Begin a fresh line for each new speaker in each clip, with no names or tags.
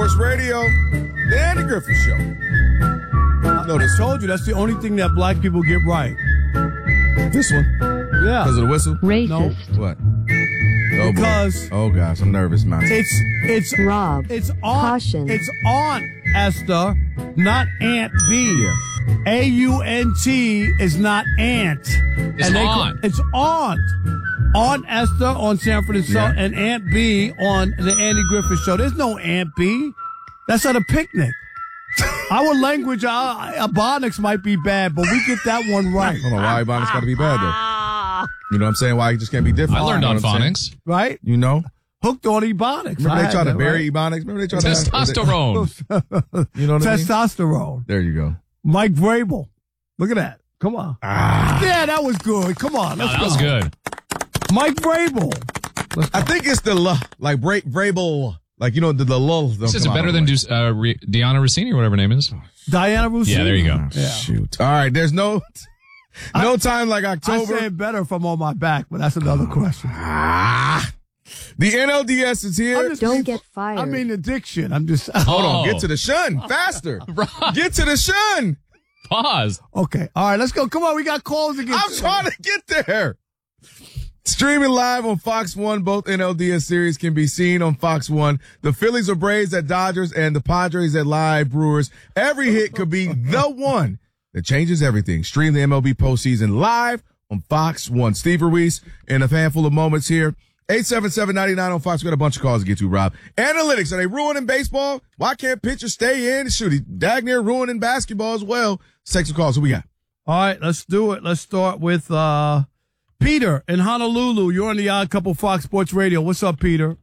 Sports Radio, The Andy Griffith Show.
I told you, that's the only thing that black people get right.
This one?
Yeah.
Because of the whistle?
Racist.
No. What? Oh,
because
boy. Oh, gosh, I'm nervous, man.
It's
Rob.
It's on.
Caution.
It's on, Esther, not Aunt B.
Yeah.
AUNT is not Aunt.
It's on.
It's Aunt. Aunt Esther on Sanford and Son, and Aunt B on the Andy Griffith Show. There's no Aunt B. That's at a picnic. Our language, Ebonics might be bad, but we get that one right.
I don't know why Ebonics got to be bad, though. You know what I'm saying? Why you just can't be different?
I learned on
You know what I'm
phonics.
saying?
Right?
You know?
Hooked on Ebonics.
Remember they tried to bury
right?
Ebonics? Remember they tried to
Testosterone.
You know what I mean?
Testosterone.
There you go.
Mike Vrabel. Look at that. Come on. Yeah, that was good. Come on. Let's
That
go.
was good.
Mike Vrabel.
I think it's the like Vrabel. Like, you know, the lull.
This is better than Deanna Rossini or whatever her name is.
Diana Rousseau.
Yeah, there you go.
Yeah.
Shoot. All right, there's no time like
I
October.
say it better if I'm on my back, but that's another question.
The NLDS is here.
Don't get fired.
I mean addiction. I'm just
Hold on.
Oh.
Get to the shun. Faster. Get to the shun.
Pause.
Okay. All right, let's go. Come on, we got calls again.
I'm trying to get there. Streaming live on Fox 1, both NLDS series can be seen on Fox 1. The Phillies or Braves at Dodgers and the Padres at Live Brewers. Every hit could be the one that changes everything. Stream the MLB postseason live on Fox 1. Steve Ruiz in a handful of moments here. 877-99 on Fox. We got a bunch of calls to get to, Rob. Analytics, are they ruining baseball? Why can't pitchers stay in? Shoot, he's daggone ruining basketball as well. Take some calls. Who we got?
All right, let's do it. Let's start with Peter in Honolulu. You're on the Odd Couple Fox Sports Radio. What's up, Peter?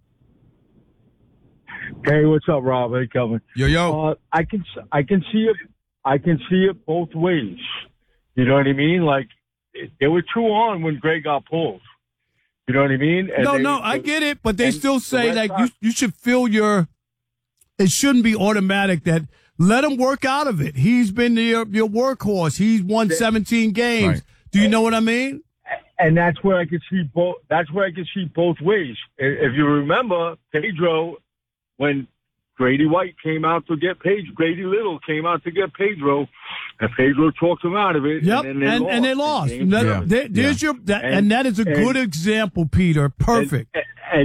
Hey, what's up, Rob? Hey, Kelvin.
Yo.
I can see it. I can see it both ways. You know what I mean? Like, there were two on when Greg got pulled. You know what I mean? And
I get it, but they still say that you should feel it shouldn't be automatic that let him work out of it. He's been your workhorse. He's won 17 games.
Right.
Do you know what I mean?
And that's where I can see both. That's where I can see both ways. If you remember, Pedro, when Grady White came out to get Grady Little came out to get Pedro, and Pedro talked him out of it.
Yep,
and they lost.
And that is a good example, Peter. Perfect.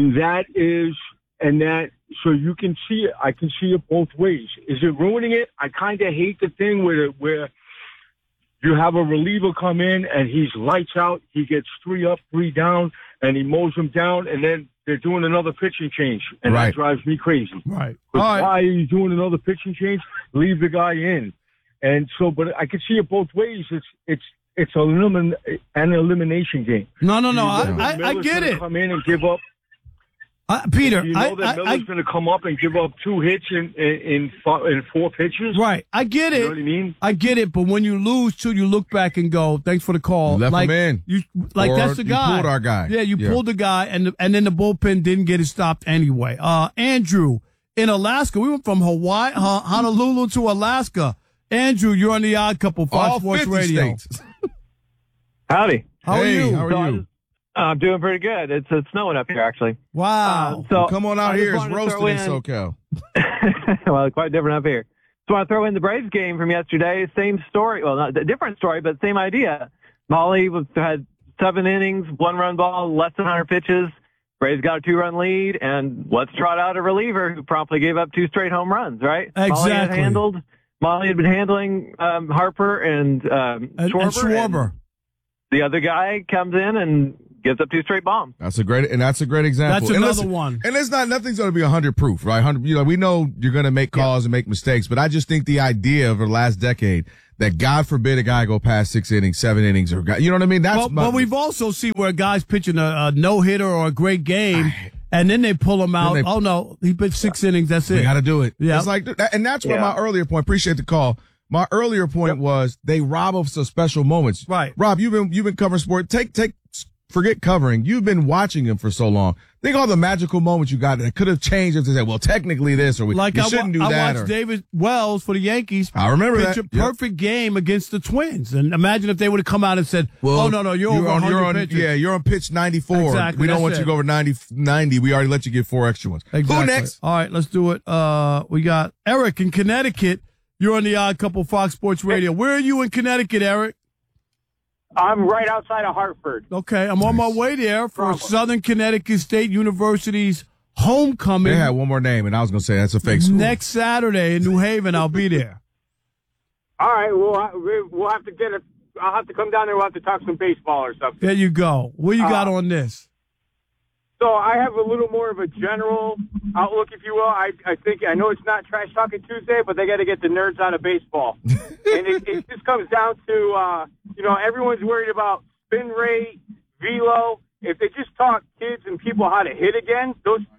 So you can see it. I can see it both ways. Is it ruining it? I kind of hate the thing where you have a reliever come in and he's lights out. He gets 3 up, 3 down, and he mows them down, and then they're doing another pitching change, and that drives me crazy.
Right.
Why are you doing another pitching change? Leave the guy in. And so, but I can see it both ways. It's an elimination game.
No. I get it.
Come in and give up.
Peter,
you know that Miller's going to come up and give up 2 hits in 4 pitches.
Right, I get it.
You know what I mean?
I get it, but when you lose too, you look back and go, "Thanks for the call."
Left him in.
That's the guy.
You pulled our guy.
Yeah, you pulled the guy, and then the bullpen didn't get it stopped anyway. Andrew in Alaska. We went from Hawaii, Honolulu to Alaska. Andrew, you're on the Odd Couple, Fox Sports Radio.
States.
Howdy.
How are you?
How are you?
I'm doing pretty good. It's snowing up here, actually.
Wow.
Come on out here. It's roasting in SoCal.
Well, quite different up here. So I throw in the Braves game from yesterday. Same story. Well, not a different story, but same idea. Molly had 7 innings, 1-run ball, less than 100 pitches. Braves got a 2-run lead, and let's trot out a reliever who promptly gave up 2 straight home runs, right?
Exactly.
Molly had been handling Harper and Schwarber.
And
the other guy comes in and gives up 2 straight bombs.
That's a great example.
That's another one.
And nothing's going to be 100 proof, right? 100. We know you're going to make calls and make mistakes, but I just think the idea of the last decade that God forbid a guy go past 6 innings, 7 innings, or you know what I mean?
But we've also seen where a guy's pitching a no hitter or a great game, and then they pull him out. Oh no, he pitched 6 innings. That's it.
We got to do it.
Yeah,
it's like, and that's where my earlier point. Appreciate the call. My earlier point was they rob us of special moments.
Right,
Rob, you've been covering sport. Take forget covering. You've been watching him for so long. Think all the magical moments you got that could have changed if they said, well, technically this, or we shouldn't do that.
I watched David Wells for the Yankees.
I remember
pitch
that.
a perfect game against the Twins. And imagine if they would have come out and said, well, no, you're over 100 pitches.
Yeah, you're on pitch 94.
Exactly,
we don't want
that's
you to go over 90. We already let you get 4 extra ones.
Exactly.
Who next?
All right, let's do it. We got Eric in Connecticut. You're on the Odd Couple Fox Sports Radio. Where are you in Connecticut, Eric?
I'm right outside of Hartford.
Okay, I'm on my way there for Southern Connecticut State University's homecoming.
They had one more name, and I was going to say that's a fake school.
Next Saturday in New Haven, I'll be there.
All right, we'll have to get it. I'll have to come down there. We'll have to talk some baseball or something.
There you go. What you got on this?
So I have a little more of a general outlook, if you will. I know it's not Trash Talking Tuesday, but they got to get the nerds out of baseball. And it just comes down to, everyone's worried about spin rate, velo. If they just taught kids and people how to hit again,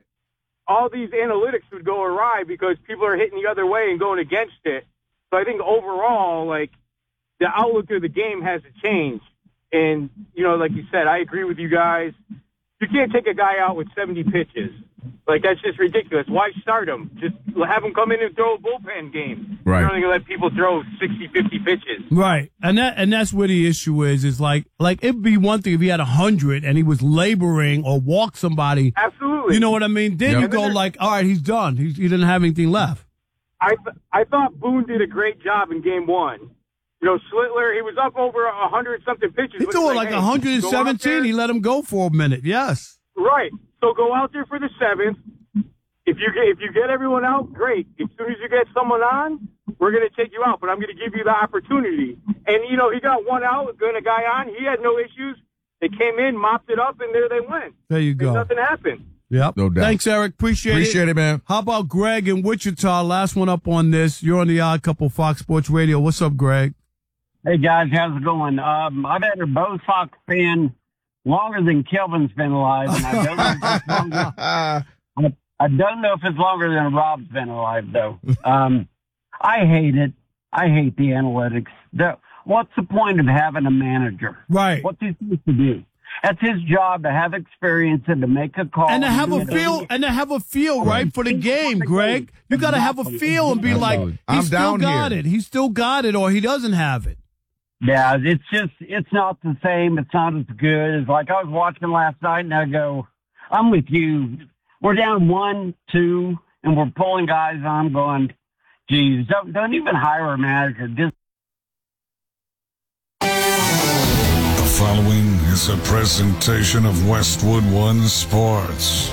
all these analytics would go awry because people are hitting the other way and going against it. So I think overall, the outlook of the game has to change. And, like you said, I agree with you guys. You can't take a guy out with 70 pitches. That's just ridiculous. Why start him? Just have him come in and throw a bullpen game.
Right.
You're only going to let people throw 60, 50 pitches.
Right. And that's where the issue is like it'd be one thing if he had 100 and he was laboring or walked somebody.
Absolutely.
You know what I mean? Then you go all right, he's done. He didn't have anything left.
I thought Boone did a great job in game one. Slittler, he was up over 100-something pitches.
He threw 117. He let him go for a minute. Yes.
Right. So go out there for the 7th. If you get everyone out, great. As soon as you get someone on, we're going to take you out. But I'm going to give you the opportunity. And, he got one out, got a guy on. He had no issues. They came in, mopped it up, and there they went.
There you go.
And nothing happened.
Yep.
No doubt.
Thanks, Eric. Appreciate
it, man.
How about Greg in Wichita? Last one up on this. You're on the Odd Couple Fox Sports Radio. What's up, Greg?
Hey, guys, how's it going? I've had a Bo Sox fan longer than Kelvin's been alive, and I don't know if it's longer than Rob's been alive, though. I hate it. I hate the analytics. What's the point of having a manager?
Right.
What's he supposed to do? That's his job, to have experience and to make a call.
And to have a feel, right, for the game, Greg. You got to have a feel and be like, he still got it. He still got it, or he doesn't have it.
Yeah, it's not the same. It's not as good as I was watching last night, and I go, I'm with you. We're down 1-2, and we're pulling guys on, going, geez, don't even hire a manager.
The following is a presentation of Westwood One Sports.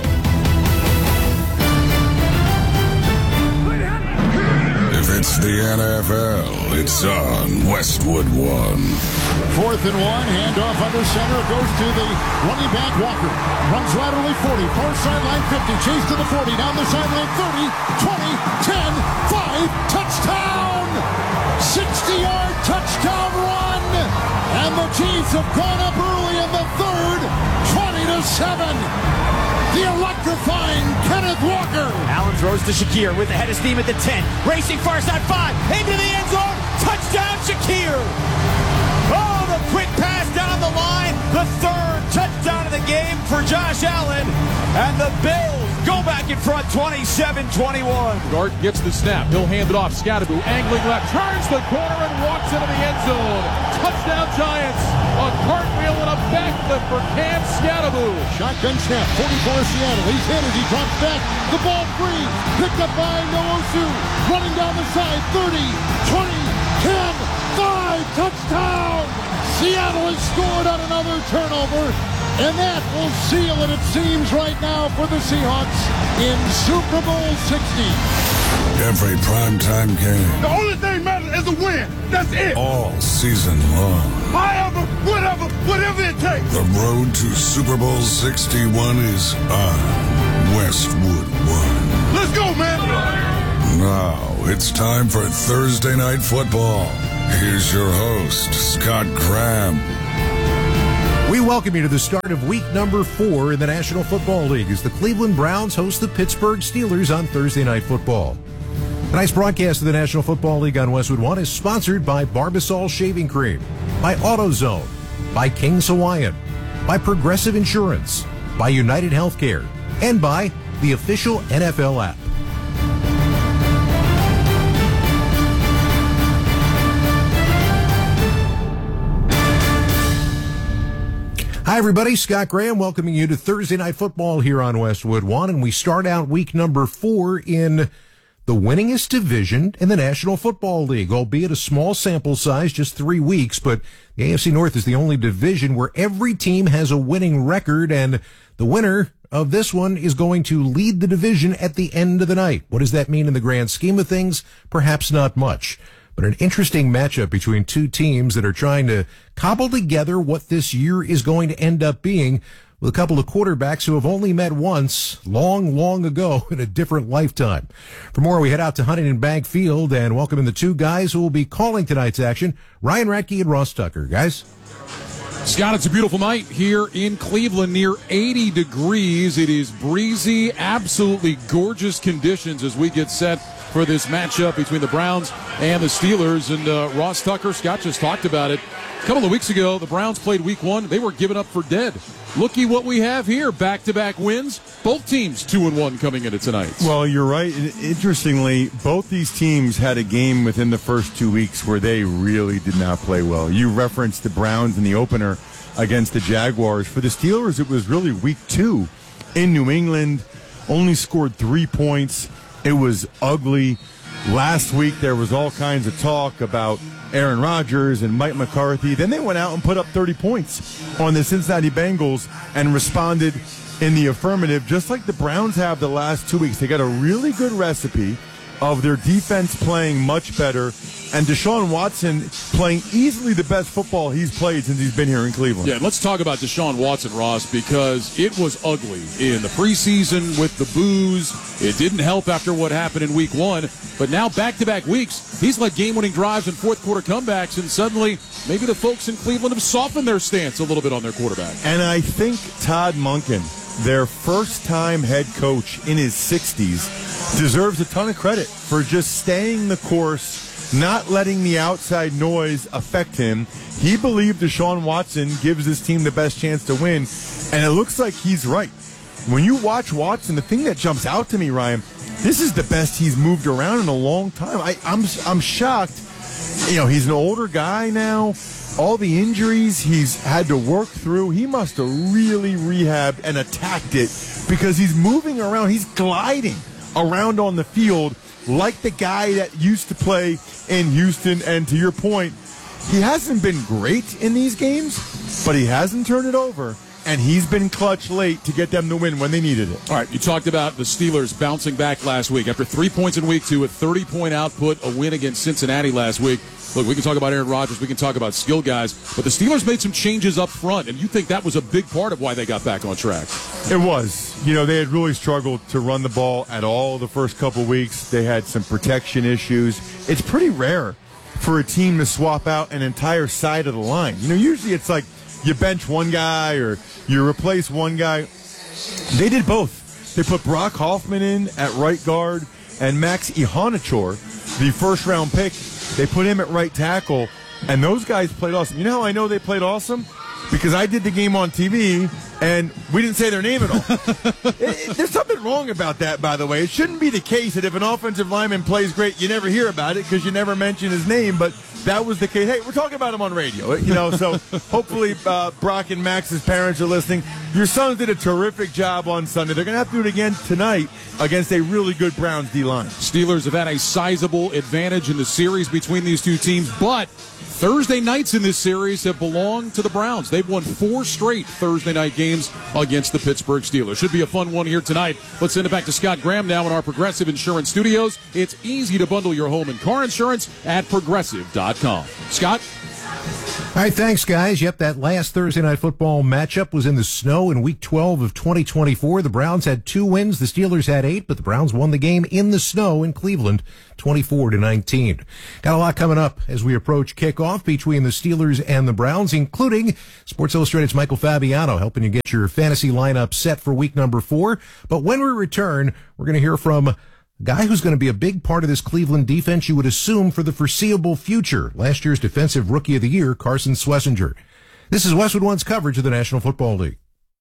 If it's the NFL, it's on Westwood One.
4th and 1, handoff under center, goes to the running back Walker. Runs laterally 40, far sideline 50, chase to the 40, down the sideline 30, 20, 10, 5, touchdown! 60-yard touchdown run! And the Chiefs have gone up early in the third, 20-7. The electrifying Kenneth Walker.
Allen throws to Shakir with the head of steam at the 10. Racing far side 5. Into the end zone. Touchdown Shakir. Oh, the quick pass down the line. The third touchdown of the game for Josh Allen. And the Bills go back in front 27-21.
Gart gets the snap. He'll hand it off. Scadaboo angling left. Turns the corner and walks into the end zone. Touchdown Giants. A cartwheel and a backflip for Cam Scadaboo.
Shotgun snap, 44 Seattle. He's hit as he drops back. The ball free. Picked up by Nwosu. Running down the side. 30, 20, 10, 5. Touchdown. Seattle has scored on another turnover. And that will seal it, it seems, right now for the Seahawks in Super Bowl 60.
Every primetime game.
The only thing matters is a win. That's it.
All season long.
However, whatever it takes.
The road to Super Bowl 61 is on Westwood One.
Let's go, man.
Now it's time for Thursday Night Football. Here's your host, Scott Graham.
We welcome you to the start of week number 4 in the National Football League as the Cleveland Browns host the Pittsburgh Steelers on Thursday Night Football. Tonight's broadcast of the National Football League on Westwood One is sponsored by Barbasol Shaving Cream, by AutoZone, by King's Hawaiian, by Progressive Insurance, by United Healthcare, and by the official NFL app. Hi, everybody. Scott Graham welcoming you to Thursday Night Football here on Westwood One, and we start out week number 4 in the winningest division in the National Football League, albeit a small sample size, just 3 weeks, but the AFC North is the only division where every team has a winning record, and the winner of this one is going to lead the division at the end of the night. What does that mean in the grand scheme of things? Perhaps not much. But an interesting matchup between two teams that are trying to cobble together what this year is going to end up being, with a couple of quarterbacks who have only met once long ago in a different lifetime. For more, we head out to Huntington Bank Field and welcome in the two guys who will be calling tonight's action, Ryan Radke and Ross Tucker. Guys?
Scott, it's a beautiful night here in Cleveland, near 80 degrees. It is breezy, absolutely gorgeous conditions as we get set for this matchup between the Browns and the Steelers. And Ross Tucker, Scott just talked about it. A couple of weeks ago, the Browns played week 1. They were given up for dead. Looky what we have here. Back-to-back wins. Both teams 2-1 coming into tonight.
Well, you're right. Interestingly, both these teams had a game within the first 2 weeks where they really did not play well. You referenced the Browns in the opener against the Jaguars. For the Steelers, it was really week 2 in New England. Only scored 3 points. It was ugly. Last week, there was all kinds of talk about Aaron Rodgers and Mike McCarthy. Then they went out and put up 30 points on the Cincinnati Bengals and responded in the affirmative, just like the Browns have the last 2 weeks. They got a really good recipe of their defense playing much better, and Deshaun Watson playing easily the best football he's played since he's been here in Cleveland.
Yeah, let's talk about Deshaun Watson, Ross, because it was ugly in the preseason with the boos. It didn't help after what happened in week 1, but now back-to-back weeks, he's led game-winning drives and fourth-quarter comebacks, and suddenly maybe the folks in Cleveland have softened their stance a little bit on their quarterback.
And I think Todd Monken, their first-time head coach in his 60s, deserves a ton of credit for just staying the course, not letting the outside noise affect him. He believed Deshaun Watson gives this team the best chance to win, and it looks like he's right. When you watch Watson, the thing that jumps out to me, Ryan, this is the best he's moved around in a long time. I'm shocked. You know, he's an older guy now. All the injuries he's had to work through, he must have really rehabbed and attacked it because he's moving around. He's gliding around on the field like the guy that used to play in Houston. And to your point, he hasn't been great in these games, but he hasn't turned it over. And he's been clutch late to get them to win when they needed it.
All right, you talked about the Steelers bouncing back last week. After 3 points in week 2, a 30-point output, a win against Cincinnati last week. Look, we can talk about Aaron Rodgers, we can talk about skill guys, but the Steelers made some changes up front, and you think that was a big part of why they got back on track.
It was. You know, they had really struggled to run the ball at all the first couple weeks. They had some protection issues. It's pretty rare for a team to swap out an entire side of the line. You know, usually it's like you bench one guy or you replace one guy. They did both. They put Brock Hoffman in at right guard and Max Ihonachor, the first-round pick, they put him at right tackle, and those guys played awesome. You know how I know they played awesome? Because I did the game on TV, and we didn't say their name at all. There's something wrong about that, by the way. It shouldn't be the case that if an offensive lineman plays great, you never hear about it because you never mention his name, but that was the case. Hey, we're talking about him on radio, you know, so hopefully Brock and Max's parents are listening. Your sons did a terrific job on Sunday. They're going to have to do it again tonight against a really good Browns D-line.
Steelers have had a sizable advantage in the series between these two teams, but Thursday nights in this series have belonged to the Browns. They've won 4 straight Thursday night games against the Pittsburgh Steelers. Should be a fun one here tonight. Let's send it back to Scott Graham now in our Progressive Insurance Studios. It's easy to bundle your home and car insurance at Progressive.com. Scott?
All right, thanks, guys. Yep, that last Thursday Night Football matchup was in the snow in Week 12 of 2024. The Browns had 2 wins. The Steelers had 8, but the Browns won the game in the snow in Cleveland, 24-19. Got a lot coming up as we approach kickoff between the Steelers and the Browns, including Sports Illustrated's Michael Fabiano helping you get your fantasy lineup set for week number 4. But when we return, we're going to hear from a guy who's going to be a big part of this Cleveland defense, you would assume, for the foreseeable future. Last year's Defensive Rookie of the Year, Carson Schlesinger. This is Westwood One's coverage of the National Football League.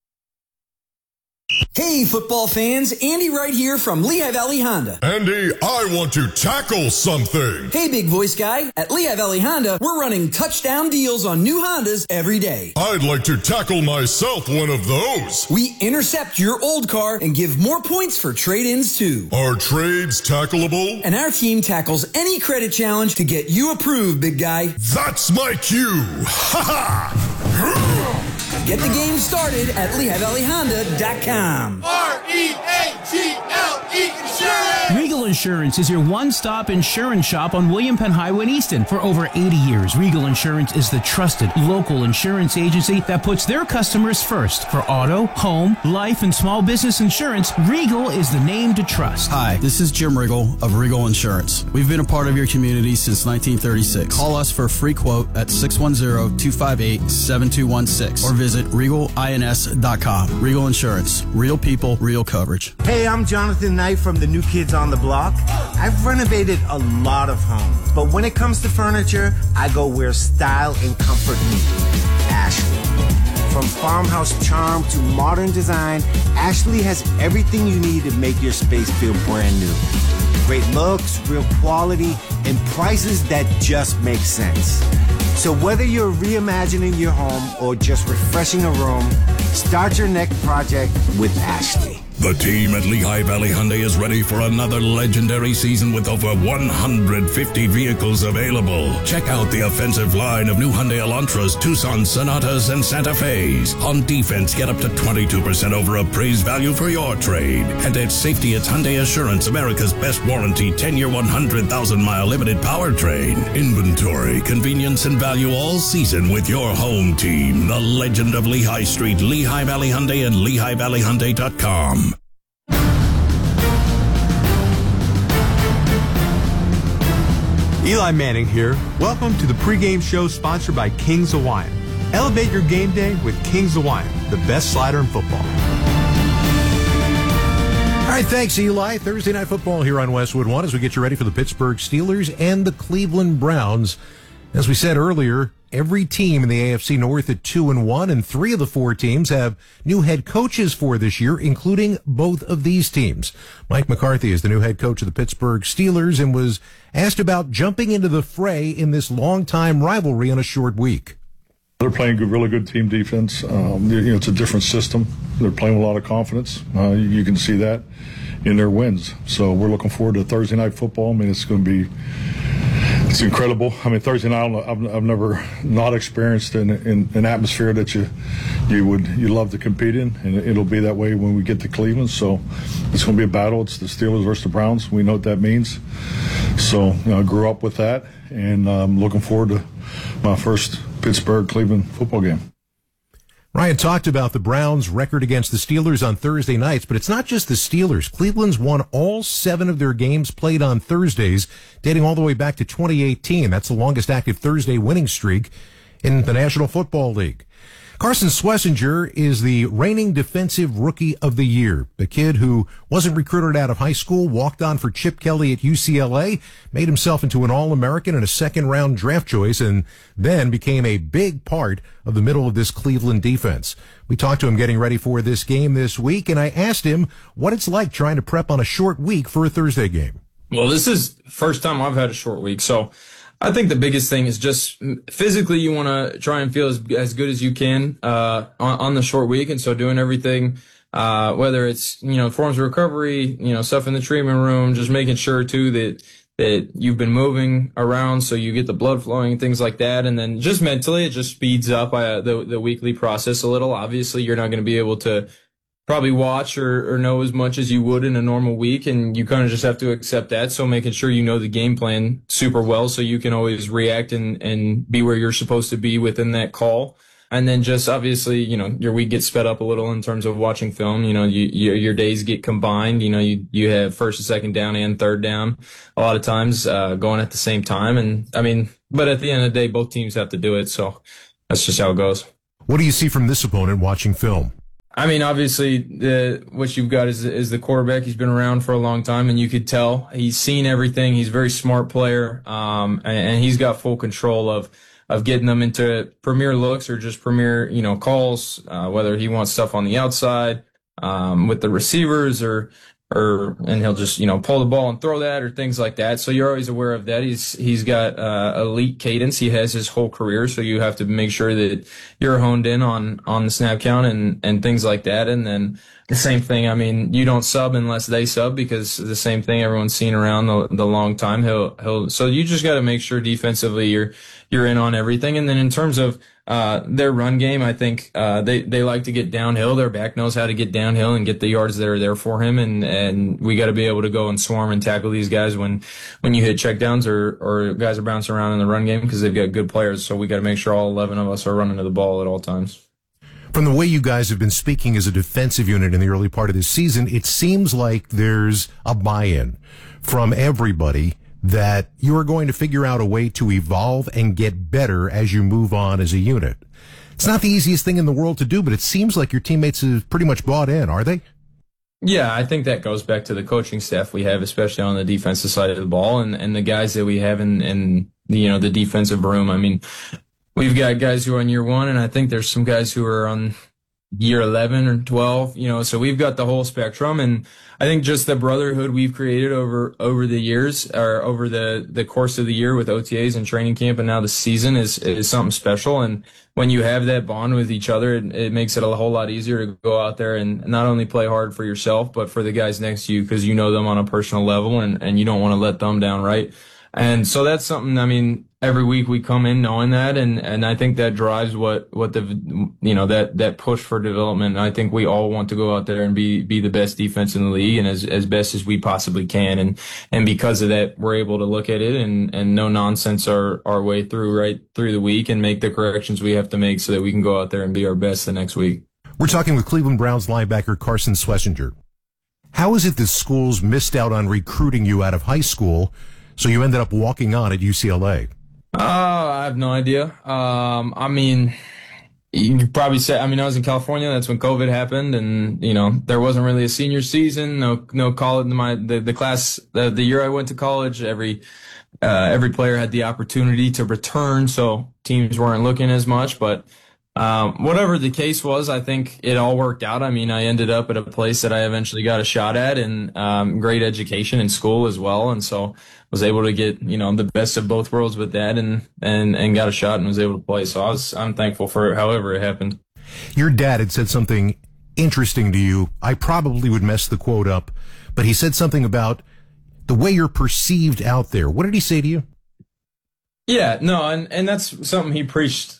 Hey, football fans, Andy right here from Lehigh Valley Honda.
Andy, I want to tackle something.
Hey, big voice guy. At Lehigh Valley Honda, we're running touchdown deals on new Hondas every day.
I'd like to tackle myself one of those.
We intercept your old car and give more points for trade-ins, too.
Are trades tackleable?
And our team tackles any credit challenge to get you approved, big guy.
That's my cue. Ha ha!
Get the game started at LehighValleyHonda.com.
REAGLE Insurance! Regal Insurance is your one-stop insurance shop on William Penn Highway in Easton. For over 80 years, Regal Insurance is the trusted local insurance agency that puts their customers first. For auto, home, life, and small business insurance, Regal is the name to trust.
Hi, this is Jim Riggle of Regal Insurance. We've been a part of your community since 1936. Call us for a free quote at 610-258-7216 or visit RegalINS.com. Regal Insurance. Real people, real coverage.
Hey, I'm Jonathan Knight from the New Kids on the Block. I've renovated a lot of homes, but when it comes to furniture, I go where style and comfort meet. Ashley. From farmhouse charm to modern design, Ashley has everything you need to make your space feel brand new. Great looks, real quality, and prices that just make sense. So whether you're reimagining your home or just refreshing a room, start your next project with Ashley.
The team at Lehigh Valley Hyundai is ready for another legendary season with over 150 vehicles available. Check out the offensive line of new Hyundai Elantras, Tucson Sonatas, and Santa Fe's. On defense, get up to 22% over appraised value for your trade. And at safety, it's Hyundai Assurance, America's best warranty, 10-year, 100,000-mile limited powertrain. Inventory, convenience, and value all season with your home team. The legend of Lehigh Street, Lehigh Valley Hyundai, and LehighValleyHyundai.com.
Eli Manning here. Welcome to the pregame show sponsored by King's Hawaiian. Elevate your game day with King's Hawaiian, the best slider in football.
All right, thanks, Eli. Thursday Night Football here on Westwood One as we get you ready for the Pittsburgh Steelers and the Cleveland Browns. As we said earlier, every team in the AFC North at 2-1, and 3 of the 4 teams have new head coaches for this year, including both of these teams. Mike McCarthy is the new head coach of the Pittsburgh Steelers and was asked about jumping into the fray in this longtime rivalry in a short week.
They're playing really good team defense. It's a different system. They're playing with a lot of confidence. You can see that in their wins. So we're looking forward to Thursday Night Football. I mean, it's going to be it's incredible. I mean, Thursday night, I've never not experienced an atmosphere that you love to compete in, and it'll be that way when we get to Cleveland. So it's going to be a battle. It's the Steelers versus the Browns. We know what that means. So I grew up with that, and I'm looking forward to my first Pittsburgh-Cleveland football game.
Ryan talked about the Browns' record against the Steelers on Thursday nights, but it's not just the Steelers. Cleveland's won all 7 of their games played on Thursdays, dating all the way back to 2018. That's the longest active Thursday winning streak in the National Football League. Carson Schlesinger is the reigning Defensive Rookie of the Year. The kid who wasn't recruited out of high school, walked on for Chip Kelly at UCLA, made himself into an All-American and a second-round draft choice, and then became a big part of the middle of this Cleveland defense. We talked to him getting ready for this game this week, and I asked him what it's like trying to prep on a short week for a Thursday game.
Well, this is the first time I've had a short week, so I think the biggest thing is just physically you want to try and feel as good as you can on the short week. And so doing everything, whether it's, forms of recovery, stuff in the treatment room, just making sure, too, that you've been moving around so you get the blood flowing and things like that. And then just mentally, it just speeds up the weekly process a little. Obviously, you're not going to be able to probably watch or know as much as you would in a normal week, and you kind of just have to accept that. So making sure you know the game plan super well so you can always react and be where you're supposed to be within that call. And then just obviously, your week gets sped up a little in terms of watching film. Your days get combined. You have first and second down and third down a lot of times going at the same time. And but at the end of the day, both teams have to do it. So that's just how it goes.
What do you see from this opponent watching film?
Obviously, what you've got is the quarterback. He's been around for a long time, and you could tell he's seen everything. He's a very smart player, and he's got full control of getting them into premier looks or just premier, calls, whether he wants stuff on the outside, with the receivers and he'll just, pull the ball and throw that or things like that. So you're always aware of that. He's got, elite cadence. He has his whole career. So you have to make sure that you're honed in on the snap count and things like that. And then the same thing. I mean, you don't sub unless they sub, because the same thing everyone's seen around the long time. So you just got to make sure defensively you're in on everything. And then in terms of, their run game, I think, they like to get downhill. Their back knows how to get downhill and get the yards that are there for him. And we got to be able to go and swarm and tackle these guys when you hit checkdowns or guys are bouncing around in the run game, because they've got good players. So we got to make sure all 11 of us are running to the ball at all times.
From the way you guys have been speaking as a defensive unit in the early part of this season, it seems like there's a buy-in from everybody that you are going to figure out a way to evolve and get better as you move on as a unit. It's not the easiest thing in the world to do, but it seems like your teammates have pretty much bought in, are they?
Yeah, I think that goes back to the coaching staff we have, especially on the defensive side of the ball, and the guys that we have in the defensive room. I mean, we've got guys who are on year 1, and I think there's some guys who are on year 11 or 12, so we've got the whole spectrum. And I think just the brotherhood we've created over the years, or over the course of the year with OTAs and training camp and now the season is something special. And when you have that bond with each other, it makes it a whole lot easier to go out there and not only play hard for yourself, but for the guys next to you, because you know them on a personal level and you don't want to let them down, right? And so that's something, I mean, every week we come in knowing that, and I think that drives what that push for development. I think we all want to go out there and be the best defense in the league and as best as we possibly can. And because of that, we're able to look at it and no nonsense our way through the week and make the corrections we have to make so that we can go out there and be our best the next week.
We're talking with Cleveland Browns linebacker Carson Schlesinger. How is it that schools missed out on recruiting you out of high school, so you ended up walking on at UCLA?
I have no idea. I mean, you could probably say, I was in California. That's when COVID happened, and there wasn't really a senior season. No college. The class, the year I went to college, every player had the opportunity to return, so teams weren't looking as much. But whatever the case was, I think it all worked out. I mean, I ended up at a place that I eventually got a shot at, and great education in school as well, and so was able to get the best of both worlds with that, and got a shot and was able to play. So I'm thankful for it, however it happened.
Your dad had said something interesting to you. I probably would mess the quote up, but he said something about the way you're perceived out there. What did he say to you?
Yeah, no, and that's something he preached,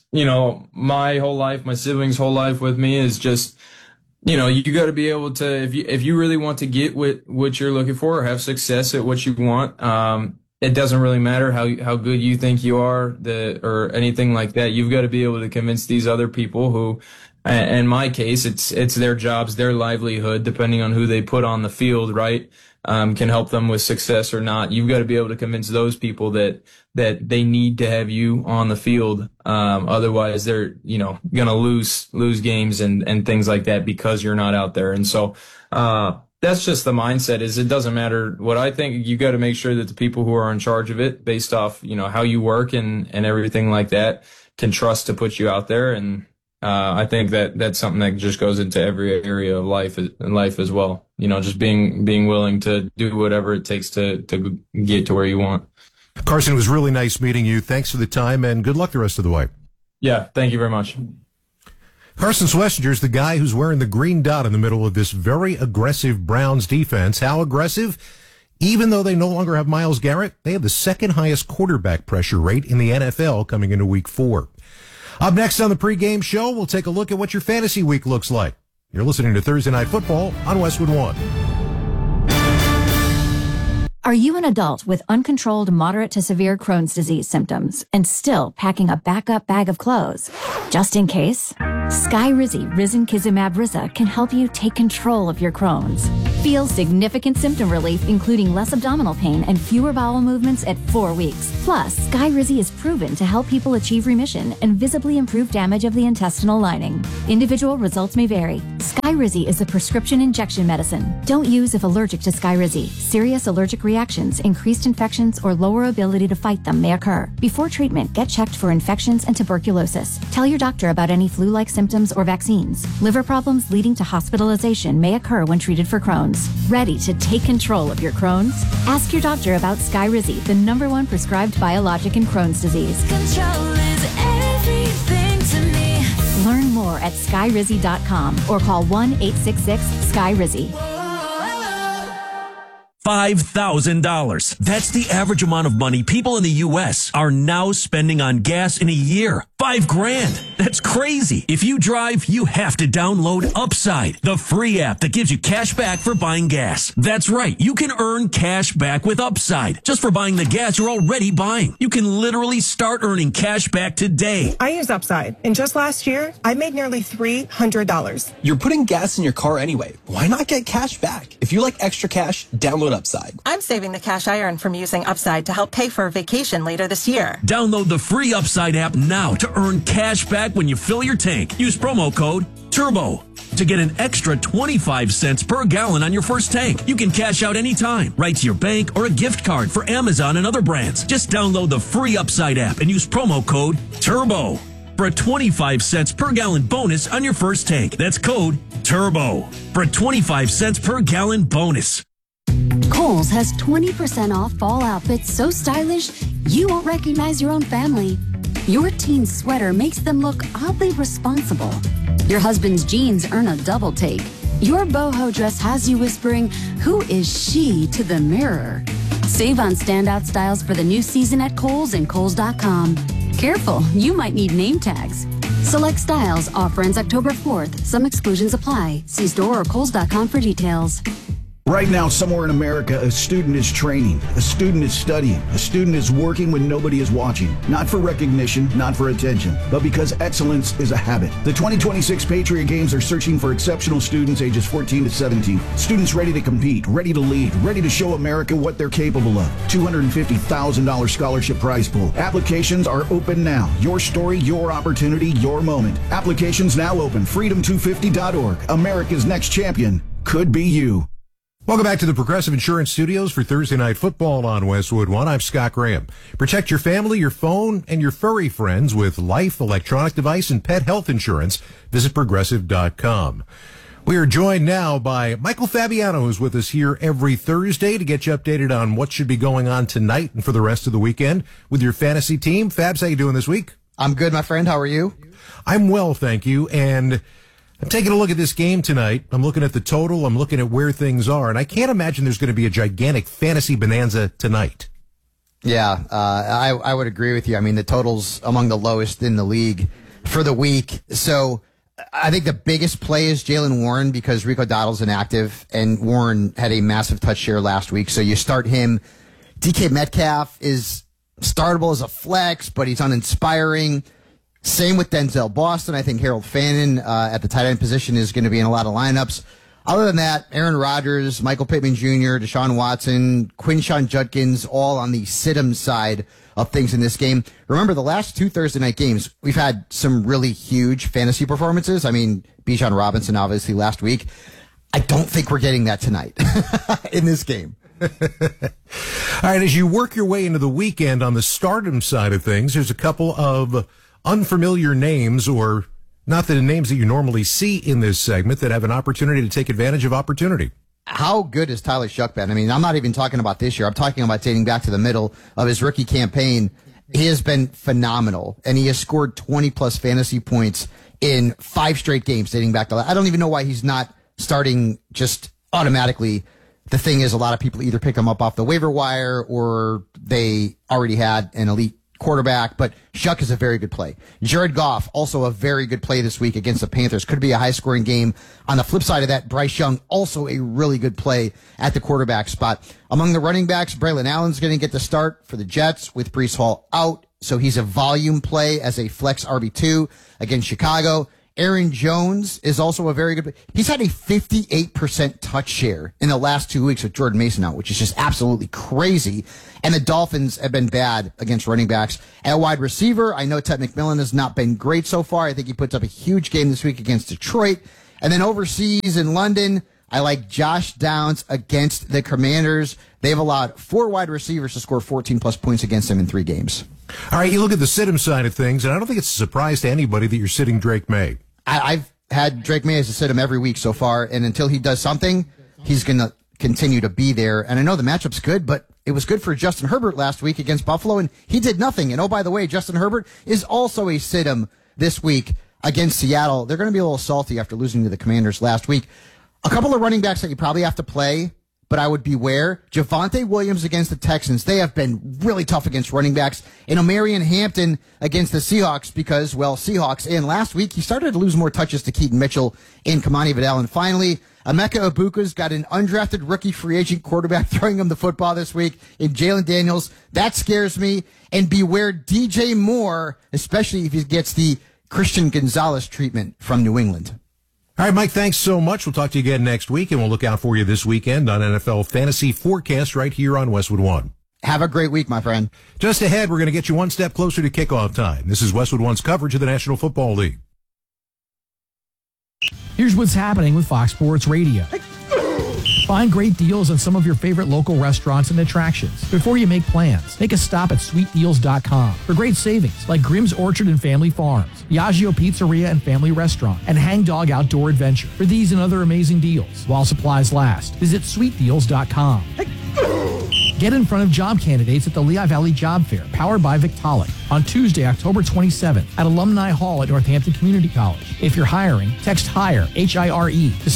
my whole life, my siblings' whole life with me, is just, you got to be able to, if you really want to get what you're looking for or have success at what you want, it doesn't really matter how good you think you are, or anything like that. You've got to be able to convince these other people who, in my case, it's their jobs, their livelihood, depending on who they put on the field, right? Can help them with success or not. You've got to be able to convince those people that they need to have you on the field. Otherwise they're, going to lose games and things like that because you're not out there. And so, that's just the mindset. Is it doesn't matter what I think. You got to make sure that the people who are in charge of it, based off, how you work and everything like that, can trust to put you out there. And, I think that's something that just goes into every area of life as well. Just being willing to do whatever it takes to get to where you want.
Carson, it was really nice meeting you. Thanks for the time, and good luck the rest of the way.
Yeah, thank you very much.
Carson Schlesinger is the guy who's wearing the green dot in the middle of this very aggressive Browns defense. How aggressive? Even though they no longer have Myles Garrett, they have the second highest quarterback pressure rate in the NFL coming into Week 4. Up next on the pregame show, we'll take a look at what your fantasy week looks like. You're listening to Thursday Night Football on Westwood One.
Are you an adult with uncontrolled moderate to severe Crohn's disease symptoms and still packing a backup bag of clothes? Just in case, Skyrizi Risankizumab Rizza can help you take control of your Crohn's. Feel significant symptom relief, including less abdominal pain and fewer bowel movements at 4 weeks. Plus, Skyrizi is proven to help people achieve remission and visibly improve damage of the intestinal lining. Individual results may vary. Skyrizi is a prescription injection medicine. Don't use if allergic to Skyrizi. Serious allergic reactions, increased infections, or lower ability to fight them may occur. Before treatment, get checked for infections and tuberculosis. Tell your doctor about any flu-like symptoms or vaccines. Liver problems leading to hospitalization may occur when treated for Crohn's. Ready to take control of your Crohn's? Ask your doctor about Skyrizi, the #1 prescribed biologic in Crohn's disease.
Control is everything to me.
Learn more at skyrizi.com or call 1-866-SKYRIZI.
$5,000. That's the average amount of money people in the U.S. are now spending on gas in a year. $5,000. That's crazy. If you drive, you have to download Upside, the free app that gives you cash back for buying gas. That's right. You can earn cash back with Upside just for buying the gas you're already buying. You can literally start earning cash back today.
I use Upside, and just last year, I made nearly $300.
You're putting gas in your car anyway. Why not get cash back? If you like extra cash, download Upside.
I'm saving the cash I earn from using Upside to help pay for a vacation later this year.
Download the free Upside app now to earn cash back when you fill your tank. Use promo code TURBO to get an extra 25 cents per gallon on your first tank. You can cash out anytime, right to your bank or a gift card for Amazon and other brands. Just download the free Upside app and use promo code TURBO for a 25 cents per gallon bonus on your first tank. That's code TURBO for a 25 cents per gallon bonus.
Kohl's has 20% off fall outfits so stylish you won't recognize your own family. Your teen sweater makes them look oddly responsible. Your husband's jeans earn a double take. Your boho dress has you whispering, "Who is she?" to the mirror. Save on standout styles for the new season at Kohl's and Kohl's.com. Careful, you might need name tags. Select styles. Offer ends October 4th. Some exclusions apply. See store or Kohl's.com for details.
Right now, somewhere in America, a student is training, a student is studying, a student is working when nobody is watching. Not for recognition, not for attention, but because excellence is a habit. The 2026 Patriot Games are searching for exceptional students ages 14 to 17. Students ready to compete, ready to lead, ready to show America what they're capable of. $250,000 scholarship prize pool. Applications are open now. Your story, your opportunity, your moment. Applications now open. Freedom250.org. America's next champion could be you.
Welcome back to the Progressive Insurance Studios for Thursday Night Football on Westwood One. I'm Scott Graham. Protect your family, your phone, and your furry friends with life, electronic device, and pet health insurance. Visit Progressive.com. We are joined now by Michael Fabiano, who's with us here every Thursday to get you updated on what should be going on tonight and for the rest of the weekend with your fantasy team. Fabs, how you doing this week?
I'm good, my friend. How are you?
I'm well, thank you. And I'm taking a look at this game tonight. I'm looking at the total. I'm looking at where things are. And I can't imagine there's going to be a gigantic fantasy bonanza tonight.
Yeah, I would agree with you. I mean, the total's among the lowest in the league for the week. So I think the biggest play is Jaylen Warren because Rico Dowdle's inactive, and Warren had a massive touch share last week. So you start him. DK Metcalf is startable as a flex, but he's uninspiring. Same with Denzel Boston. I think Harold Fannin at the tight end position is going to be in a lot of lineups. Other than that, Aaron Rodgers, Michael Pittman Jr., Deshaun Watson, Quinshon Judkins, all on the sit-em side of things in this game. Remember, the last two Thursday night games, we've had some really huge fantasy performances. I mean, Bijan Robinson, obviously, last week. I don't think we're getting that tonight in this game.
All right, as you work your way into the weekend on the stardom side of things, there's a couple of unfamiliar names, or not the names that you normally see in this segment, that have an opportunity to take advantage of opportunity.
How good has Tyler Shuck been? I mean, I'm not even talking about this year. I'm talking about dating back to the middle of his rookie campaign. He has been phenomenal, and he has scored 20-plus fantasy points in 5 straight games dating back to... I don't even know why he's not starting just automatically. The thing is, a lot of people either pick him up off the waiver wire or they already had an elite quarterback, but Shuck is a very good play. Jared Goff, also a very good play this week against the Panthers. Could be a high-scoring game. On the flip side of that, Bryce Young, also a really good play at the quarterback spot. Among the running backs, Braylon Allen's going to get the start for the Jets with Breece Hall out, so he's a volume play as a flex RB2 against Chicago. Aaron Jones is also a very good. He's had a 58% touch share in the last 2 weeks with Jordan Mason out, which is just absolutely crazy. And the Dolphins have been bad against running backs. At wide receiver, I know Ted McMillan has not been great so far. I think he puts up a huge game this week against Detroit. And then overseas in London, I like Josh Downs against the Commanders. They've allowed 4 wide receivers to score 14-plus points against them in 3 games.
All right, you look at the sit-him side of things, and I don't think it's a surprise to anybody that you're sitting Drake May.
I've had Drake May as a sit-him every week so far, and until he does something, he's going to continue to be there. And I know the matchup's good, but it was good for Justin Herbert last week against Buffalo, and he did nothing. And oh, by the way, Justin Herbert is also a sit-him this week against Seattle. They're going to be a little salty after losing to the Commanders last week. A couple of running backs that you probably have to play, but I would beware. Javonte Williams against the Texans. They have been really tough against running backs. And Omarion Hampton against the Seahawks because, well, Seahawks. And last week, he started to lose more touches to Keaton Mitchell and Kamani Vidal. And finally, Emeka Ibuka's got an undrafted rookie free agent quarterback throwing him the football this week in Jalen Daniels. That scares me. And beware DJ Moore, especially if he gets the Christian Gonzalez treatment from New England.
All right, Mike, thanks so much. We'll talk to you again next week, and we'll look out for you this weekend on NFL Fantasy Forecast right here on Westwood One.
Have a great week, my friend.
Just ahead, we're going to get you one step closer to kickoff time. This is Westwood One's coverage of the National Football League.
Here's what's happening with Fox Sports Radio. Find great deals on some of your favorite local restaurants and attractions. Before you make plans, make a stop at sweetdeals.com for great savings like Grimm's Orchard and Family Farms, Yagio Pizzeria and Family Restaurant, and Hang Dog Outdoor Adventure. For these and other amazing deals, while supplies last, visit sweetdeals.com. Get in front of job candidates at the Lehigh Valley Job Fair, powered by Victaulic, on Tuesday, October 27th at Alumni Hall at Northampton Community College. If you're hiring, text HIRE, H-I-R-E, to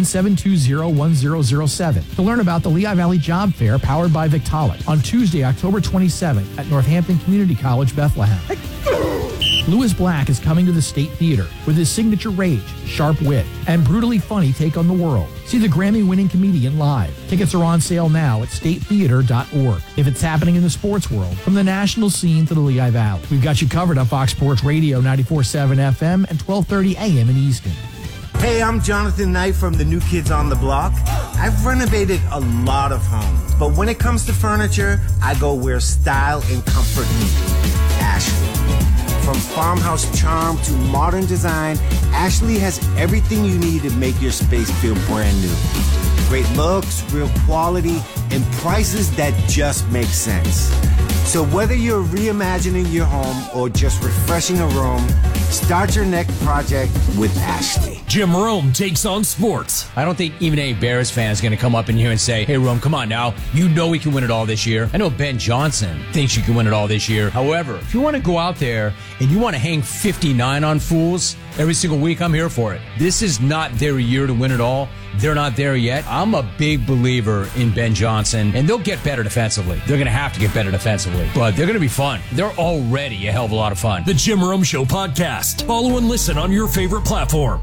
610-720-1007 to learn about the Lehigh Valley Job Fair, powered by Victaulic, on Tuesday, October 27th at Northampton Community College, Bethlehem. Lewis Black is coming to the State Theater with his signature rage, sharp wit, and brutally funny take on the world. See the Grammy-winning comedian live. Tickets are on sale now at statetheater.org. If it's happening in the sports world, from the national scene to the Lehigh Valley, we've got you covered on Fox Sports Radio 94.7 FM and 1230 AM in Easton.
Hey, I'm Jonathan Knight from the New Kids on the Block. I've renovated a lot of homes, but when it comes to furniture, I go where style and comfort meet. Ashley. From farmhouse charm to modern design, Ashley has everything you need to make your space feel brand new. Great looks, real quality, and prices that just make sense. So whether you're reimagining your home or just refreshing a room, start your next project with Ashley.
Jim Rome takes on sports.
I don't think even a Bears fan is going to come up in here and say, hey, Rome, come on now. You know we can win it all this year. I know Ben Johnson thinks you can win it all this year. However, if you want to go out there and you want to hang 59 on fools every single week, I'm here for it. This is not their year to win it all. They're not there yet. I'm a big believer in Ben Johnson, and they'll get better defensively. They're going to have to get better defensively, but they're going to be fun. They're already a hell of a lot of fun.
The Jim Rome Show podcast. Follow and listen on your favorite platform.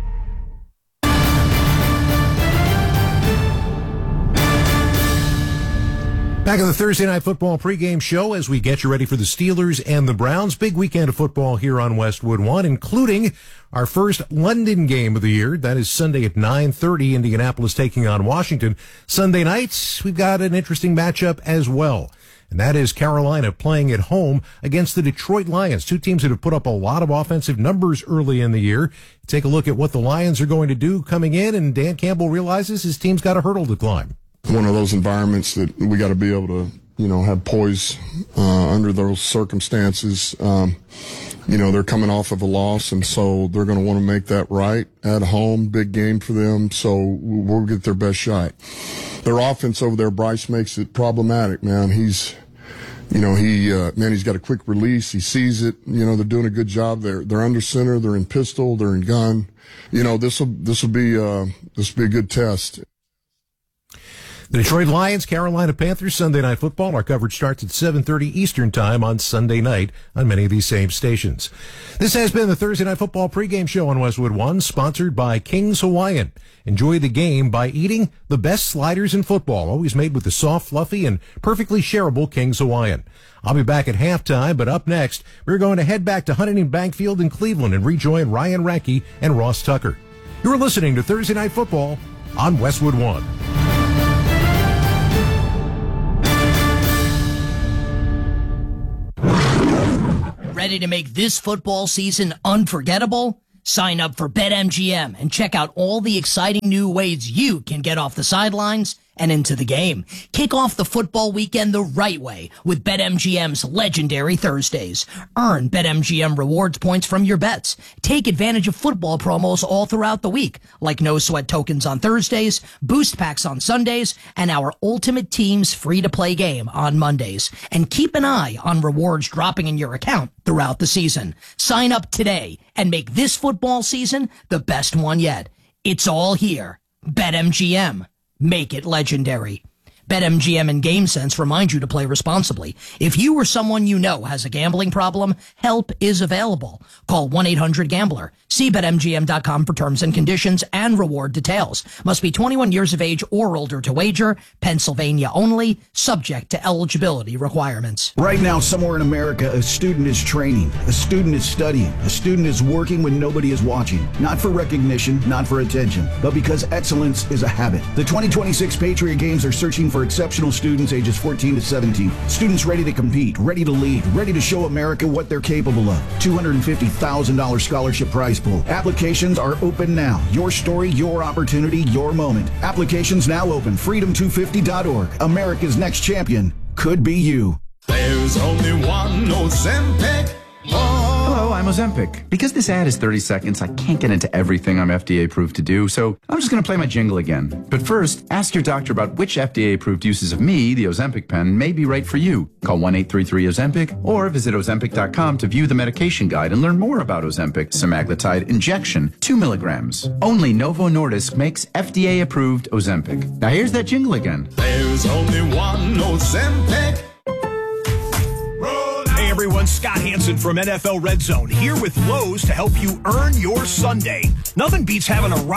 Back on the Thursday Night Football pregame show as we get you ready for the Steelers and the Browns. Big weekend of football here on Westwood One, including our first London game of the year. That is Sunday at 9:30, Indianapolis taking on Washington. Sunday nights, we've got an interesting matchup as well. And that is Carolina playing at home against the Detroit Lions, two teams that have put up a lot of offensive numbers early in the year. Take a look at what the Lions are going to do coming in, and Dan Campbell realizes his team's got a hurdle to climb.
One of those environments that we got to be able to, have poise under those circumstances. They're coming off of a loss, and so they're going to want to make that right at home. Big game for them, so we'll get their best shot. Their offense over there, Bryce makes it problematic, man. He's got a quick release. He sees it. They're doing a good job. They're under center. They're in pistol. They're in gun. This will be a good test.
The Detroit Lions, Carolina Panthers, Sunday Night Football. Our coverage starts at 7:30 Eastern Time on Sunday night on many of these same stations. This has been the Thursday Night Football pregame show on Westwood One, sponsored by King's Hawaiian. Enjoy the game by eating the best sliders in football, always made with the soft, fluffy, and perfectly shareable King's Hawaiian. I'll be back at halftime, but up next, we're going to head back to Huntington Bank Field in Cleveland and rejoin Ryan Radke and Ross Tucker. You're listening to Thursday Night Football on Westwood One.
Ready to make this football season unforgettable? Sign up for BetMGM and check out all the exciting new ways you can get off the sidelines and into the game. Kick off the football weekend the right way with BetMGM's legendary Thursdays. Earn BetMGM rewards points from your bets. Take advantage of football promos all throughout the week, like no sweat tokens on Thursdays, boost packs on Sundays, and our Ultimate Teams free-to-play game on Mondays. And keep an eye on rewards dropping in your account throughout the season. Sign up today and make this football season the best one yet. It's all here. BetMGM. Make it legendary. BetMGM and GameSense remind you to play responsibly. If you or someone you know has a gambling problem, help is available. Call 1-800-GAMBLER. See BetMGM.com for terms and conditions and reward details. Must be 21 years of age or older to wager. Pennsylvania only. Subject to eligibility requirements.
Right now, somewhere in America, a student is training, a student is studying, a student is working when nobody is watching. Not for recognition, not for attention, but because excellence is a habit. The 2026 Patriot Games are searching for exceptional students ages 14 to 17. Students ready to compete, ready to lead, ready to show America what they're capable of. $250,000 scholarship prize pool. Applications are open now. Your story, your opportunity, your moment. Applications now open. Freedom250.org. America's next champion could be you.
There's only one Ozempic.
Hello, I'm Ozempic. Because this ad is 30 seconds, I can't get into everything I'm FDA approved to do, so I'm just going to play my jingle again. But first, ask your doctor about which FDA approved uses of me, the Ozempic pen, may be right for you. Call 1-833-OZEMPIC or visit Ozempic.com to view the medication guide and learn more about Ozempic semaglutide injection, 2 milligrams. Only Novo Nordisk makes FDA approved Ozempic. Now here's that jingle again.
There's only one Ozempic.
Hey everyone, Scott Hansen from NFL Red Zone here with Lowe's to help you earn your Sunday. Nothing beats having a